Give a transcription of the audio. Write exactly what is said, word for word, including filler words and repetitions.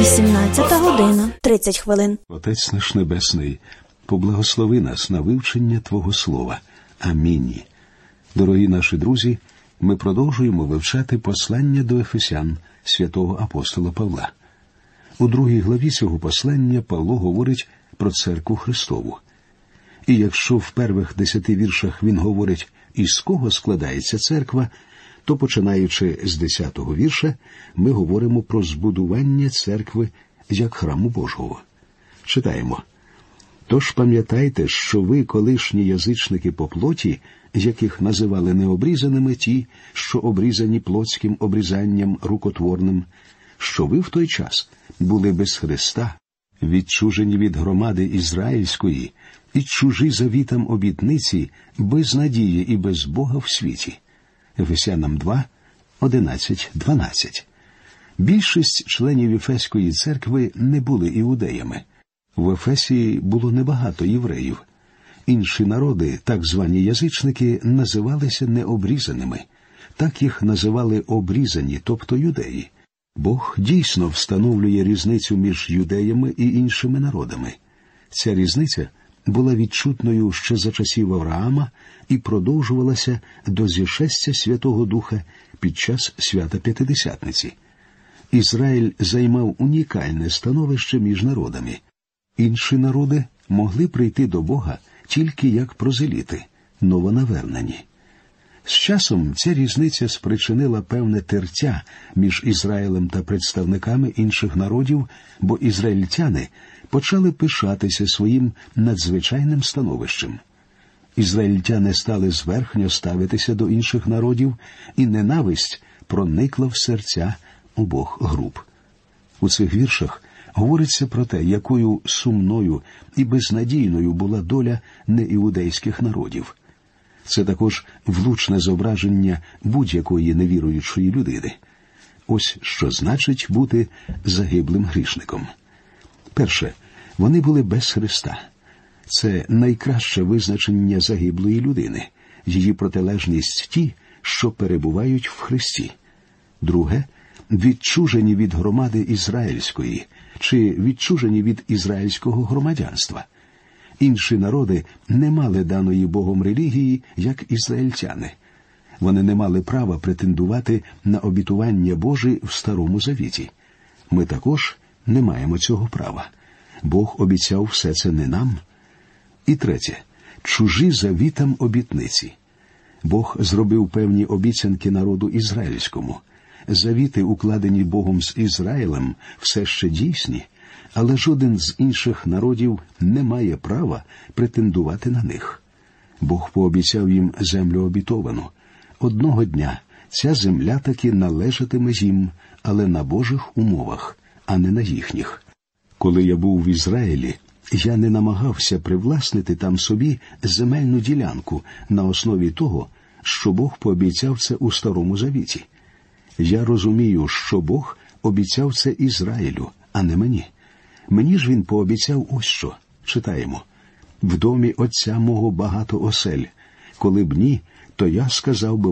вісімнадцята година, тридцять хвилин. Отець наш Небесний, поблагослови нас на вивчення Твого Слова. Амінь. Дорогі наші друзі, ми продовжуємо вивчати послання до Ефесян святого апостола Павла. У другій главі цього послання Павло говорить про церкву Христову. І якщо в перших десяти віршах він говорить, із кого складається церква, то, починаючи з десятого вірша, ми говоримо про збудування церкви як храму Божого. Читаємо. «Тож пам'ятайте, що ви, колишні язичники по плоті, яких називали необрізаними ті, що обрізані плотським обрізанням рукотворним, що ви в той час були без Христа, відчужені від громади ізраїльської і чужі завітам обітниці, без надії і без Бога в світі». Ефесянам два, одинадцять, дванадцять. Більшість членів Ефеської церкви не були іудеями. В Ефесії було небагато євреїв. Інші народи, так звані язичники, називалися необрізаними. Так їх називали обрізані, тобто юдеї. Бог дійсно встановлює різницю між юдеями і іншими народами. Ця різниця була відчутною ще за часів Авраама і продовжувалася до зішестя Святого Духа під час свята П'ятидесятниці. Ізраїль займав унікальне становище між народами. Інші народи могли прийти до Бога тільки як прозеліти, новонавернені. З часом ця різниця спричинила певне тертя між Ізраїлем та представниками інших народів, бо ізраїльтяни почали пишатися своїм надзвичайним становищем. Ізраїльтяни стали зверхньо ставитися до інших народів, і ненависть проникла в серця обох груп. У цих віршах говориться про те, якою сумною і безнадійною була доля неіудейських народів. Це також влучне зображення будь-якої невіруючої людини. Ось що значить бути загиблим грішником. Перше, вони були без Христа. Це найкраще визначення загиблої людини, її протилежність ті, що перебувають в Христі. Друге, відчужені від громади ізраїльської, чи відчужені від ізраїльського громадянства. Інші народи не мали даної Богом релігії, як ізраїльтяни. Вони не мали права претендувати на обітування Божі в Старому Завіті. Ми також не маємо цього права. Бог обіцяв все це не нам. І третє. Чужі завітам обітниці. Бог зробив певні обіцянки народу ізраїльському. Завіти, укладені Богом з Ізраїлем, все ще дійсні, але жоден з інших народів не має права претендувати на них. Бог пообіцяв їм землю обітовану. Одного дня ця земля таки належатиме їм, але на Божих умовах, а не на їхніх. Коли я був в Ізраїлі, я не намагався привласнити там собі земельну ділянку на основі того, що Бог пообіцяв це у Старому Завіті. Я розумію, що Бог обіцяв це Ізраїлю, а не мені. Мені ж він пообіцяв ось що. Читаємо. «В домі Отця мого багато осель. Коли б ні, то я сказав би